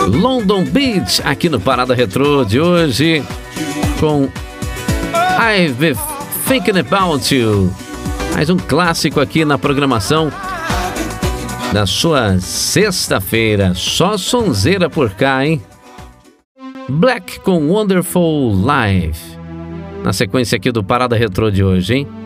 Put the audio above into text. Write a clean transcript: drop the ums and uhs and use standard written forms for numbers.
London Beach, aqui no Parada Retrô de hoje, com I've Been Thinking About You. Mais um clássico aqui na programação da sua sexta-feira. Só sonzeira por cá, hein? Black com Wonderful Life. Na sequência aqui do Parada Retrô de hoje, hein?